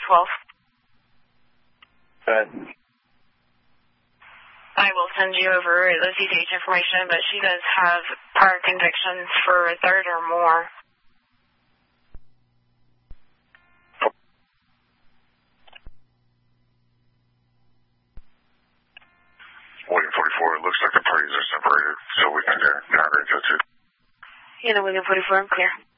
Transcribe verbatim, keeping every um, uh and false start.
twelve. Good. I will send you over the C C H information, but she does have prior convictions for a third or more. William forty-four, it looks like the parties are separated, so we can uh, not go to. You know, William forty-four, I'm clear.